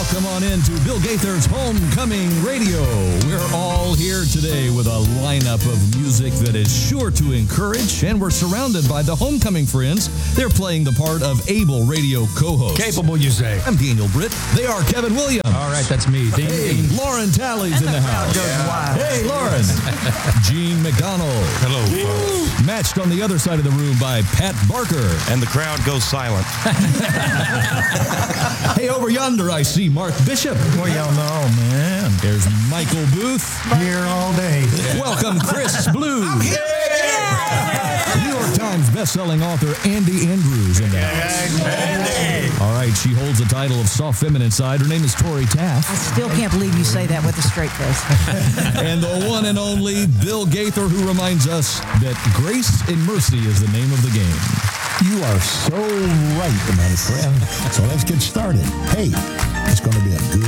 Welcome on into Bill Gaither's Homecoming Radio. We're all here today with a lineup of music that is sure to encourage, and we're surrounded by the Homecoming friends. They're playing the part of able radio co-hosts. Capable, you say. I'm Daniel Britt. They are Kevin Williams. All right, that's me. Ding, Hey, ding. Lauren Talley's in the house. Hey, Lauren. Gene McDonald. Hello, folks. Matched on the other side of the room by Pat Barker. And the crowd goes silent. Hey, over yonder, I see Mark Bishop. Well, y'all know, man. There's Michael Booth. Here all day. Welcome, Chris Blue. New York Times bestselling author Andy Andrews in the house. All right, she holds the title of soft feminine side. Her name is Tori Taft. I still can't believe you say that with a straight face. And the one and only Bill Gaither, who reminds us that grace and mercy is the name of the game. You are so right, my friend. So let's get started. Hey, it's going to be a good